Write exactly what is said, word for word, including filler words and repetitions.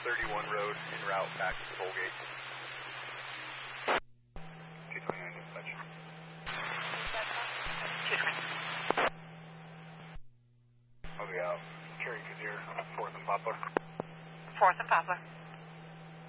thirty-one road en route back to the toll gate. two twenty-nine dispatch. two twenty. I'll be out. Carry Kazir, fourth and Poplar. fourth and Poplar.